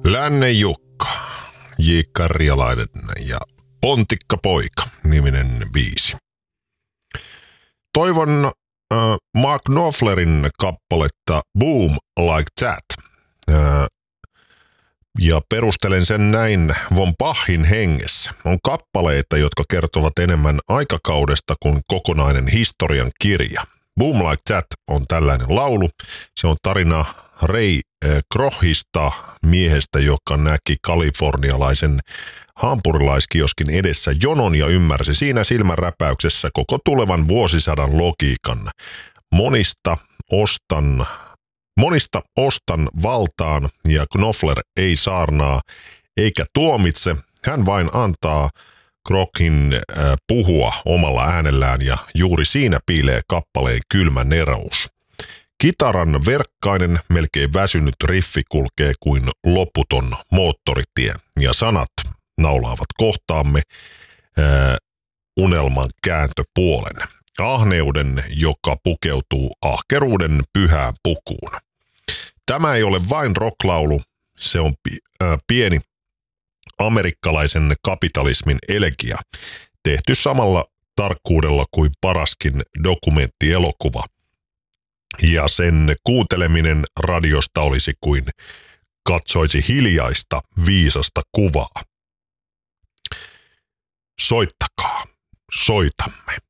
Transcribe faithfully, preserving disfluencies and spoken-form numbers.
Lännen Jukka, J. Karjalainen ja Pontikka Poika niminen biisi. Toivon äh, Mark Knopflerin kappaletta Boom Like That. Äh, ja perustelen sen näin Von Bachin hengessä. On kappaleita, jotka kertovat enemmän aikakaudesta kuin kokonainen historian kirja. Boom Like That on tällainen laulu. Se on tarina Ray Krohista, miehestä, joka näki kalifornialaisen hampurilaiskioskin edessä jonon ja ymmärsi siinä silmänräpäyksessä koko tulevan vuosisadan logiikan. Monista ostan, monista ostan valtaan ja Knopfler ei saarnaa eikä tuomitse. Hän vain antaa Krohin äh, puhua omalla äänellään ja juuri siinä piilee kappaleen kylmä nerous. Kitaran verkkainen, melkein väsynyt riffi kulkee kuin loputon moottoritie ja sanat naulaavat kohtaamme ää, unelman kääntöpuolen. Ahneuden, joka pukeutuu ahkeruuden pyhään pukuun. Tämä ei ole vain rocklaulu, se on pi- ää, pieni amerikkalaisen kapitalismin elegia, tehty samalla tarkkuudella kuin paraskin dokumenttielokuva. Ja sen kuunteleminen radiosta olisi kuin katsoisi hiljaista, viisasta kuvaa. Soittakaa, soitamme.